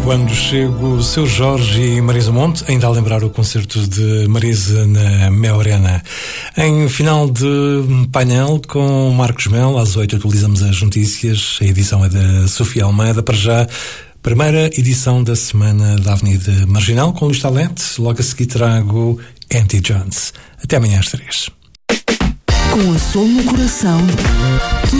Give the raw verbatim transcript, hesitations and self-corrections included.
quando chego o seu Jorge e Marisa Monte, ainda a lembrar o concerto de Marisa na Mel Arena. Em final de painel com Marcos Mel, às oito atualizamos as notícias. A edição é da Sofia Almeida. Para já, primeira edição da semana da Avenida Marginal com Luís Talente. Logo a seguir trago Andy Jones. Até amanhã às três. Com a Sol no coração,